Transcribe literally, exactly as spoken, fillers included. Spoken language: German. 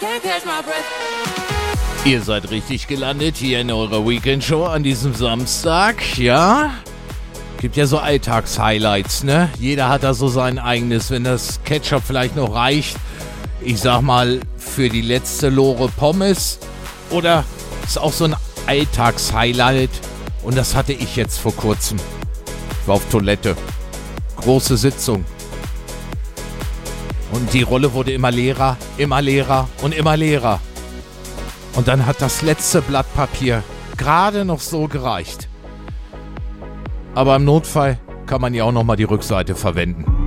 Ihr seid richtig gelandet hier in eurer Weekend-Show an diesem Samstag, ja? Gibt ja so Alltags-Highlights, ne? Jeder hat da so sein eigenes, wenn das Ketchup vielleicht noch reicht. Ich sag mal, für die letzte Lore Pommes. Oder ist auch so ein Alltags-Highlight. Und das hatte ich jetzt vor kurzem. Ich war auf Toilette. Große Sitzung. Und die Rolle wurde immer leerer, immer leerer und immer leerer. Und dann hat das letzte Blatt Papier gerade noch so gereicht. Aber im Notfall kann man ja auch nochmal die Rückseite verwenden.